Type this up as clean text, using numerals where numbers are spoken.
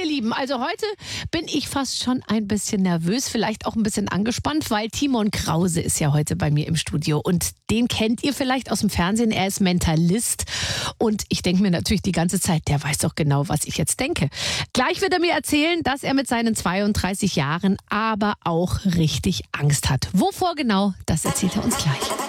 ihr Lieben, also heute bin ich fast schon ein bisschen nervös, vielleicht auch ein bisschen angespannt, weil Timon Krause ist ja heute bei mir im Studio und den kennt ihr vielleicht aus dem Fernsehen. Er ist Mentalist und ich denke mir natürlich die ganze Zeit, der weiß doch genau, was ich jetzt denke. Gleich wird er mir erzählen, dass er mit seinen 32 Jahren aber auch richtig Angst hat. Wovor genau, das erzählt er uns gleich.